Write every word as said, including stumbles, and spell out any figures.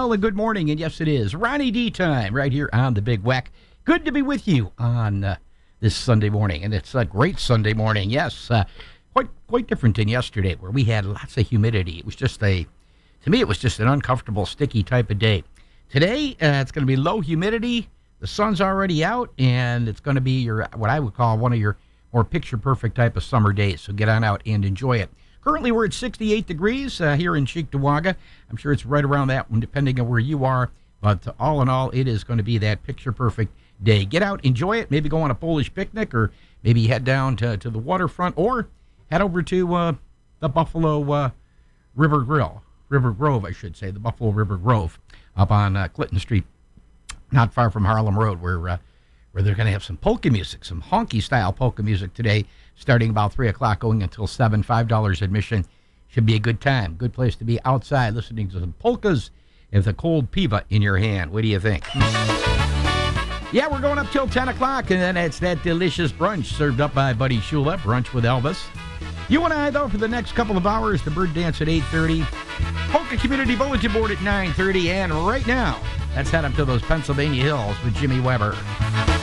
Well, a good morning, and yes, it is Ronnie D time right here on the Big Wack. Good to be with you on uh, this Sunday morning, and it's a great Sunday morning. Yes, uh, quite quite different than yesterday, where we had lots of humidity. It was just a, to me, it was just an uncomfortable, sticky type of day. Today, uh, it's going to be low humidity. The sun's already out, and it's going to be your what I would call one of your more picture-perfect type of summer days. So get on out and enjoy it. Currently, we're at sixty-eight degrees uh, here in Cheektowaga. I'm sure it's right around that one, depending on where you are. But uh, all in all, it is going to be that picture-perfect day. Get out, enjoy it. Maybe go on a Polish picnic, or maybe head down to, to the waterfront, or head over to uh, the Buffalo uh, River Grill. River Grove, I should say. The Buffalo River Grove up on uh, Clinton Street, not far from Harlem Road, where uh, where they're going to have some polka music, some honky-style polka music today, starting about three o'clock, going until seven, five dollars admission. Should be a good time. Good place to be outside listening to some polkas with a cold piva in your hand. What do you think? Yeah, we're going up till ten o'clock, and then it's that delicious brunch served up by Buddy Shula, Brunch with Elvis. You and I, though, for the next couple of hours, the bird dance at eight thirty, Polka Community Bulletin Board at nine thirty, and right now, let's head up to those Pennsylvania hills with Jimmy Weber.